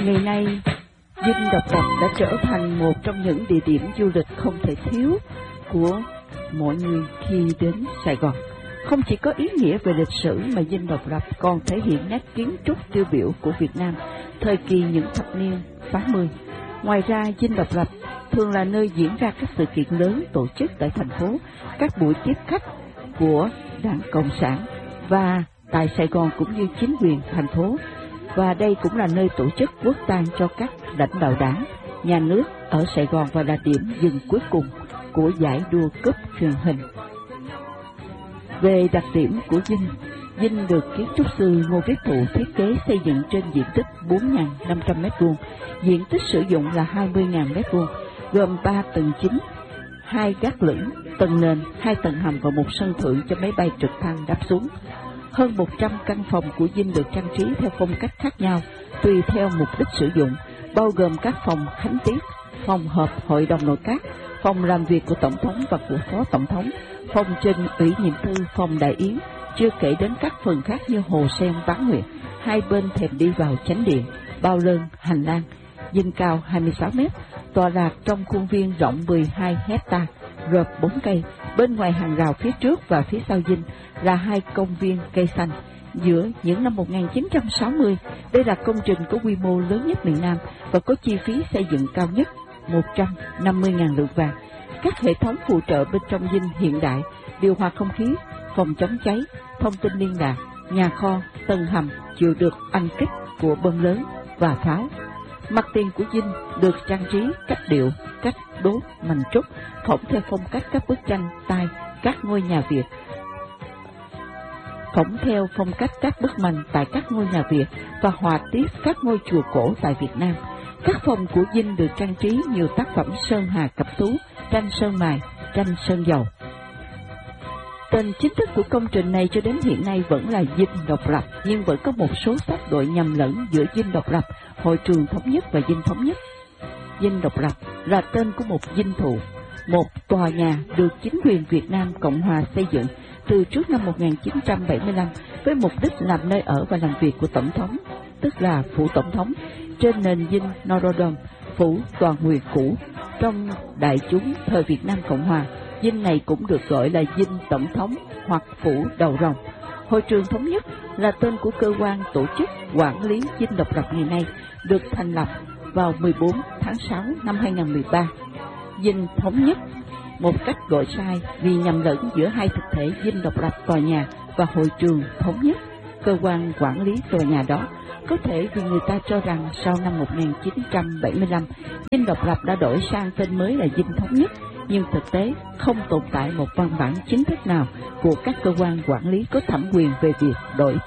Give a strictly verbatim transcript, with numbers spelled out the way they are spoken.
Ngày nay, Dinh Độc Lập đã trở thành một trong những địa điểm du lịch không thể thiếu của mọi người khi đến Sài Gòn. Không chỉ có ý nghĩa về lịch sử mà Dinh Độc Lập còn thể hiện nét kiến trúc tiêu biểu của Việt Nam thời kỳ những thập niên tám mươi. Ngoài ra, Dinh Độc Lập thường là nơi diễn ra các sự kiện lớn tổ chức tại thành phố, các buổi tiếp khách của Đảng Cộng sản và tại Sài Gòn cũng như chính quyền thành phố. Và đây cũng là nơi tổ chức quốc tang cho các lãnh đạo đảng, nhà nước ở Sài Gòn và là điểm dừng cuối cùng của giải đua cúp truyền hình. Về đặc điểm của Dinh, Dinh được kiến trúc sư Ngô Viết Thụ thiết kế xây dựng trên diện tích bốn nghìn năm trăm mét vuông, diện tích sử dụng là hai mươi nghìn mét vuông, gồm ba tầng chính, hai gác lửng, tầng nền, hai tầng hầm và một sân thượng cho máy bay trực thăng đáp xuống. Hơn một trăm căn phòng của Dinh được trang trí theo phong cách khác nhau, tùy theo mục đích sử dụng, bao gồm các phòng khánh tiết, phòng họp hội đồng nội các, phòng làm việc của Tổng thống và của Phó Tổng thống, phòng trình ủy nhiệm thư, phòng đại yến, chưa kể đến các phần khác như hồ sen bán nguyệt, hai bên thềm đi vào chánh điện, bao lơn, hành lang. Dinh cao hai mươi sáu mét, tọa lạc trong khuôn viên rộng mười hai hecta, rợp bốn cây, bên ngoài hàng rào phía trước và phía sau Dinh là hai công viên cây xanh. Giữa những năm một nghìn chín trăm sáu mươi, đây là công trình có quy mô lớn nhất miền Nam và có chi phí xây dựng cao nhất, một trăm năm mươi nghìn lượng vàng. Các hệ thống phụ trợ bên trong Dinh hiện đại, điều hòa không khí, phòng chống cháy, thông tin liên lạc, nhà kho, tầng hầm chịu được anh kích của bom lớn và pháo. Mặt tiền của Dinh được trang trí cách điệu, cách đốt mành trúc, phỏng theo phong cách các bức tranh tay các ngôi nhà Việt. Phỏng theo phong cách các bức mành tại các ngôi nhà Việt và họa tiết các ngôi chùa cổ tại Việt Nam. Các phòng của Dinh được trang trí nhiều tác phẩm sơn hà cẩm tú, tranh sơn mài, tranh sơn dầu. Tên chính thức của công trình này cho đến hiện nay vẫn là Dinh Độc Lập, nhưng vẫn có một số xác đội nhầm lẫn giữa Dinh Độc Lập, Hội trường Thống nhất và Dinh Thống nhất. Dinh Độc Lập là tên của một dinh thự, một tòa nhà được chính quyền Việt Nam Cộng Hòa xây dựng từ trước năm một nghìn chín trăm bảy mươi lăm với mục đích làm nơi ở và làm việc của Tổng thống, tức là Phủ Tổng thống, trên nền dinh Norodom, phủ toàn quyền cũ. Trong đại chúng thời Việt Nam Cộng Hòa, dinh này cũng được gọi là Dinh Tổng thống hoặc Phủ Đầu Rồng. Hội trường Thống nhất là tên của cơ quan tổ chức quản lý Dinh Độc Lập ngày nay, được thành lập vào mười bốn tháng sáu năm hai nghìn không trăm mười ba. Dinh Thống nhất, một cách gọi sai vì nhầm lẫn giữa hai thực thể Dinh Độc Lập tòa nhà và Hội trường Thống nhất, cơ quan quản lý tòa nhà đó. Có thể vì người ta cho rằng sau năm một nghìn chín trăm bảy mươi lăm, Dinh Độc Lập đã đổi sang tên mới là Dinh Thống nhất, nhưng thực tế không tồn tại một văn bản chính thức nào của các cơ quan quản lý có thẩm quyền về việc đổi